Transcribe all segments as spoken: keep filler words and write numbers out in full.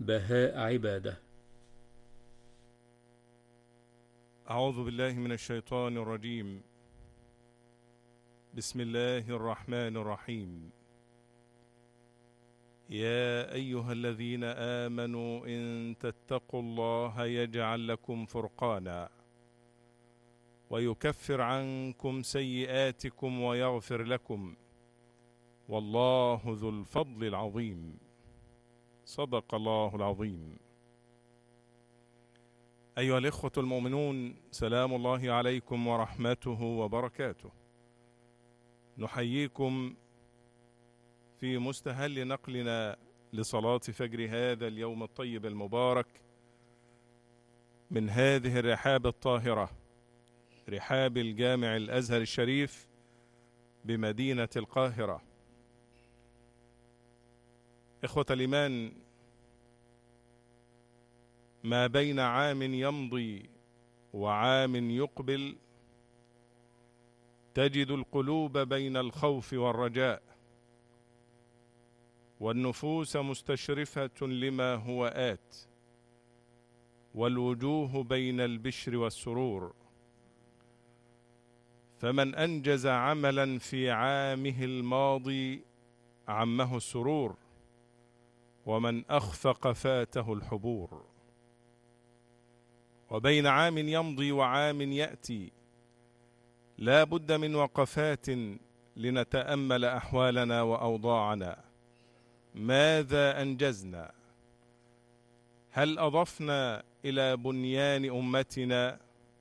بهاء عبادة. أعوذ بالله من الشيطان الرجيم. بسم الله الرحمن الرحيم. يا أيها الذين آمنوا إن تتقوا الله يجعل لكم فرقانا ويكفر عنكم سيئاتكم ويغفر لكم، والله ذو الفضل العظيم. صدق الله العظيم. أيها الإخوة المؤمنون، سلام الله عليكم ورحمته وبركاته. نحييكم في مستهل نقلنا لصلاة فجر هذا اليوم الطيب المبارك من هذه الرحاب الطاهرة، رحاب الجامع الأزهر الشريف بمدينة القاهرة. إخوة الإيمان، ما بين عام يمضي وعام يقبل تجد القلوب بين الخوف والرجاء، والنفوس مستشرفة لما هو آت، والوجوه بين البشر والسرور. فمن أنجز عملا في عامه الماضي عمه السرور، ومن أخفق فاته الحبور. وبين عام يمضي وعام يأتي لا بد من وقفات لنتأمل أحوالنا وأوضاعنا. ماذا أنجزنا؟ هل أضفنا إلى بنيان أمتنا؟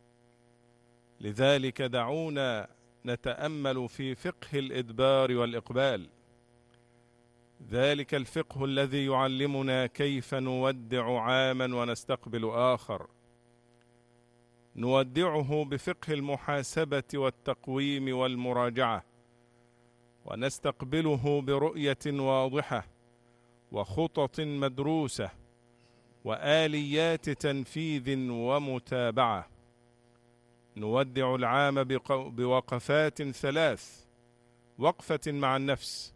لذلك دعونا نتأمل في فقه الإدبار والإقبال، ذلك الفقه الذي يعلمنا كيف نودع عاما ونستقبل آخر. نودعه بفقه المحاسبة والتقويم والمراجعة، ونستقبله برؤية واضحة وخطط مدروسة وآليات تنفيذ ومتابعة. نودع العام بوقفات ثلاث: وقفة مع النفس،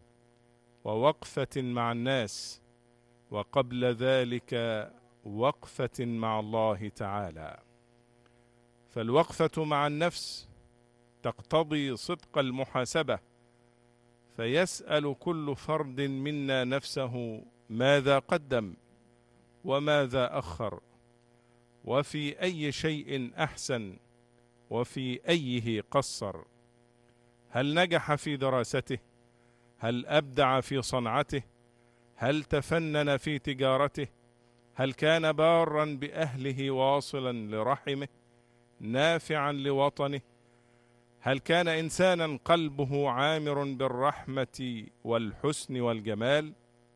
ووقفة مع الناس، وقبل ذلك وقفة مع الله تعالى. فالوقفة مع النفس تقتضي صدق المحاسبة، فيسأل كل فرد منا نفسه ماذا قدم وماذا أخر، وفي أي شيء أحسن وفي أيه قصر. هل نجح في دراسته؟ هل أبدع في صنعته؟ هل تفنن في تجارته؟ هل كان بارا بأهله واصلا لرحمه نافعا لوطنه؟ هل كان إنسانا قلبه عامر بالرحمة والحسن والجمال؟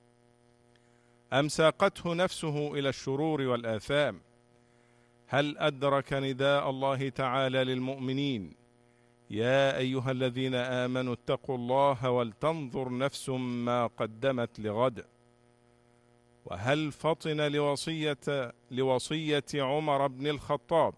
أم ساقته نفسه إلى الشرور والآثام؟ هل أدرك نداء الله تعالى للمؤمنين: يا أيها الذين آمنوا اتقوا الله ولتنظر نفس ما قدمت لغد؟ وهل فطن لوصية, لوصية عمر بن الخطاب: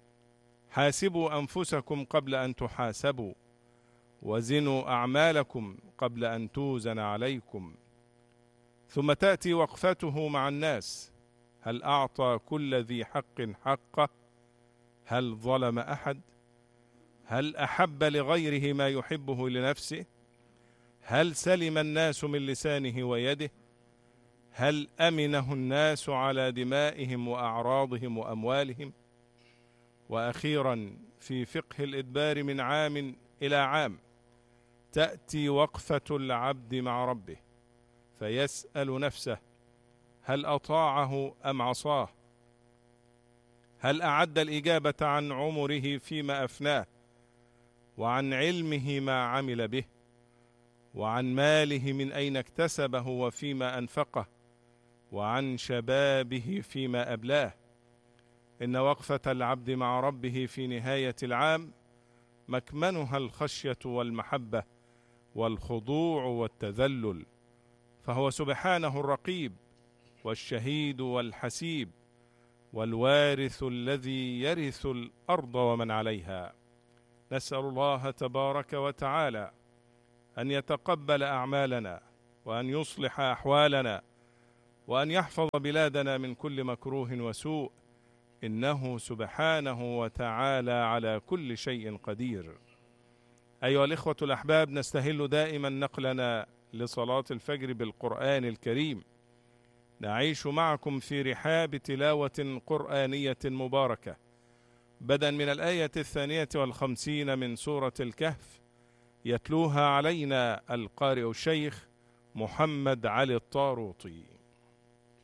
حاسبوا أنفسكم قبل أن تحاسبوا، وزنوا أعمالكم قبل أن توزن عليكم؟ ثم تأتي وقفته مع الناس: هل أعطى كل ذي حق حقه؟ هل ظلم أحد؟ هل أحب لغيره ما يحبه لنفسه؟ هل سلم الناس من لسانه ويده؟ هل أمنه الناس على دمائهم وأعراضهم وأموالهم؟ وأخيرا في فقه الإدبار من عام إلى عام تأتي وقفة العبد مع ربه، فيسأل نفسه: هل أطاعه أم عصاه؟ هل أعد الإجابة عن عمره فيما أفناه، وعن علمه ما عمل به، وعن ماله من أين اكتسبه وفيما أنفقه، وعن شبابه فيما أبلاه؟ إن وقفة العبد مع ربه في نهاية العام مكمنها الخشية والمحبة والخضوع والتذلل، فهو سبحانه الرقيب والشهيد والحسيب والوارث الذي يرث الأرض ومن عليها. نسأل الله تبارك وتعالى أن يتقبل أعمالنا، وأن يصلح أحوالنا، وأن يحفظ بلادنا من كل مكروه وسوء، إنه سبحانه وتعالى على كل شيء قدير. أيها الإخوة الأحباب، نستهل دائما نقلنا لصلاة الفجر بالقرآن الكريم. نعيش معكم في رحاب تلاوة قرآنية مباركة، بدءا من الآية الثانية والخمسين من سورة الكهف، يتلوها علينا القارئ الشيخ محمد علي الطاروطي.